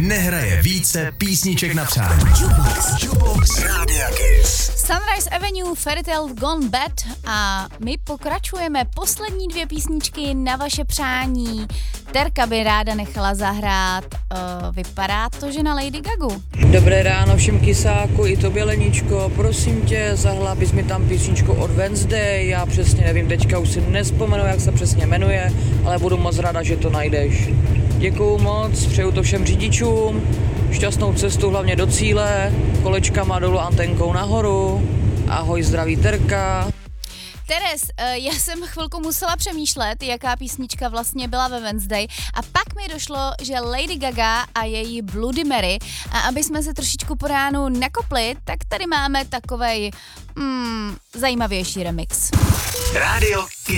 nehraje více písniček na přání. Jukebox Rádia Kiss. Sunrise Avenue, Fairy Tale Gone Bad a my pokračujeme poslední 2 písničky na vaše přání. Terka by ráda nechala zahrát, vypadá to, že na Lady Gagu. Dobré ráno všem kysáku, i tobě Leničko, prosím tě, zahrál bys mi tam písničku od Wednesday, já přesně nevím, teďka už si nespomenu, jak se přesně jmenuje, ale budu moc ráda, že to najdeš. Děkuju moc, přeju to všem řidičům, šťastnou cestu hlavně do cíle, kolečkama dolů, antenkou nahoru, ahoj, zdraví Terka. Teres, já jsem chvilku musela přemýšlet, jaká písnička vlastně byla ve Wednesday a pak mi došlo, že Lady Gaga a její Bloody Mary a aby jsme se trošičku po ránu nakopli, tak tady máme takovej zajímavější remix. Rádio Kiss.